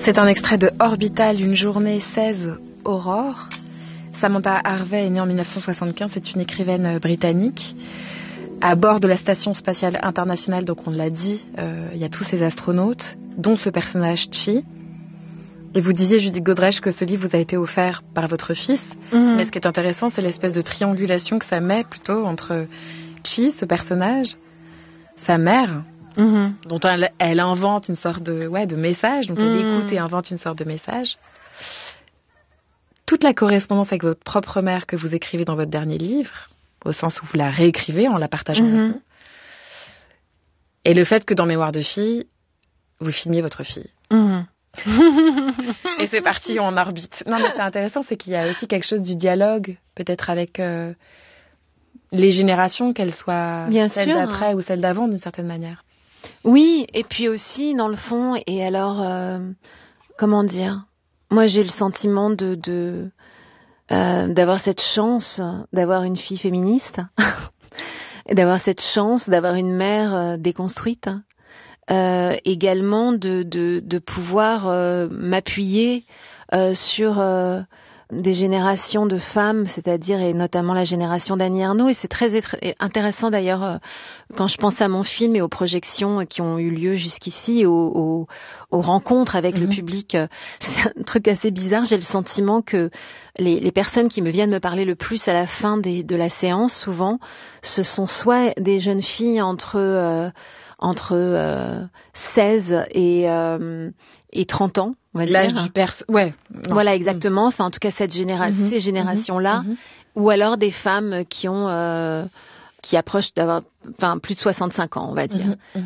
C'est un extrait de Orbital, une journée 16 Aurore. Samantha Harvey est née en 1975, c'est une écrivaine britannique. À bord de la Station spatiale internationale, donc on l'a dit, il y a tous ces astronautes, dont ce personnage Chi. Et vous disiez, Judith Godrèche, que ce livre vous a été offert par votre fils. Mais ce qui est intéressant, c'est l'espèce de triangulation que ça met plutôt entre Chi, ce personnage, sa mère, dont elle invente une sorte de message, donc elle écoute et invente une sorte de message. Toute la correspondance avec votre propre mère que vous écrivez dans votre dernier livre, au sens où vous la réécrivez en la partageant avec nous, et le fait que dans Mémoire de fille, vous filmiez votre fille. Et c'est parti en orbite. Non, mais c'est intéressant, c'est qu'il y a aussi quelque chose du dialogue, peut-être avec les générations, qu'elles soient celles d'après ou celles d'avant, d'une certaine manière. Oui, et puis aussi, dans le fond, et alors, comment dire, moi j'ai le sentiment d'avoir cette chance d'avoir une fille féministe, et d'avoir cette chance d'avoir une mère déconstruite, également de pouvoir m'appuyer sur des générations de femmes, c'est-à-dire et notamment la génération d'Annie Ernaux. Et c'est très intéressant d'ailleurs quand je pense à mon film et aux projections qui ont eu lieu jusqu'ici, aux rencontres avec le public. C'est un truc assez bizarre. J'ai le sentiment que les personnes qui me viennent me parler le plus à la fin de la séance, souvent, ce sont soit des jeunes filles entre 16 et 30 ans, on va dire. L'âge du ouais. Non. Voilà, exactement. Enfin, en tout cas, ces générations-là. Ou alors des femmes qui approchent d'avoir, plus de 65 ans, on va dire.